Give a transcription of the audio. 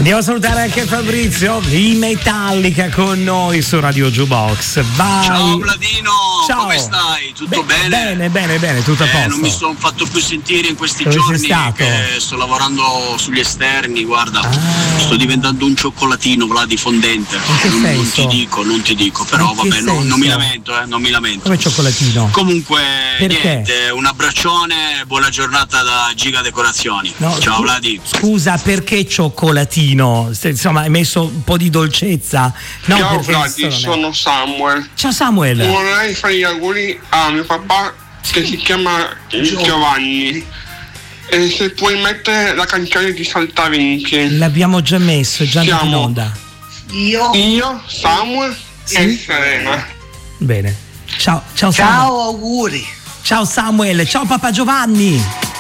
Andiamo a salutare anche Fabrizio di Metallica con noi su Radio Jukebox. Vai. Ciao Vladino, ciao. Come stai? Tutto bene? Bene, tutto a posto. Non mi sono fatto più sentire in questi Dove giorni sei stato? che sto lavorando sugli esterni, guarda. Sto diventando un cioccolatino, Vladi, fondente. In che senso? Non ti dico, però In che vabbè, non senso? mi lamento, non mi lamento. Come cioccolatino? Comunque, Perché? niente, un abbraccione, buona giornata da Giga Decorazioni. No, ciao Vladi. Scusa, perché cioccolatino? Insomma, hai messo un po' di dolcezza. No, Ciao perché Vladi, sono Samuel. Ciao Samuel. Vorrei fare gli auguri a mio papà che si chiama Giovanni. E se puoi mettere la canzone di Saltavinci. L'abbiamo già messo, già andato in onda. Io, Samuel e Serena. Bene. Ciao Samuel. Ciao, auguri. Ciao Samuel, ciao papà Giovanni.